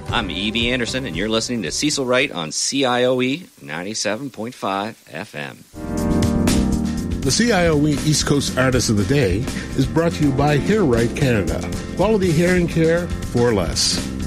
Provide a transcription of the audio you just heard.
I'm E.B. Anderson, and you're listening to Cecil Wright on CIOE 97.5 FM. The CIOE East Coast Artist of the Day is brought to you by Hair Right Canada. Quality hearing care for less.